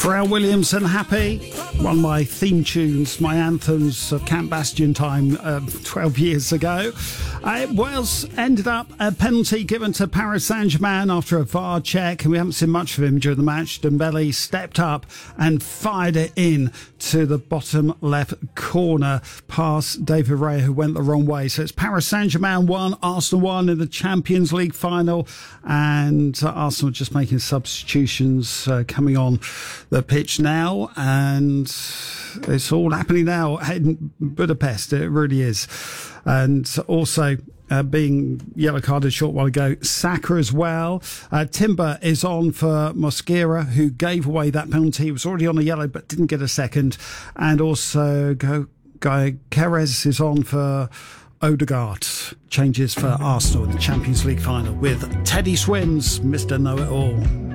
Pharrell Williams and Happy, one of my theme tunes, my anthems of Camp Bastion time 12 years ago. Wales ended up a penalty given to Paris Saint-Germain after a VAR check, and we haven't seen much of him during the match. Dembele stepped up and fired it in to the bottom left corner past David Raya, who went the wrong way. So it's Paris Saint-Germain 1, Arsenal 1 in the Champions League final, and Arsenal just making substitutions coming on the pitch now, and it's all happening now in Budapest. It really is. And also being yellow carded a short while ago, Saka as well. Timber is on for Mosquera, who gave away that penalty. He was already on a yellow but didn't get a second. And also Guy Perez is on for Odegaard. Changes for Arsenal in the Champions League final with Teddy Swims, Mr. Know-It-All.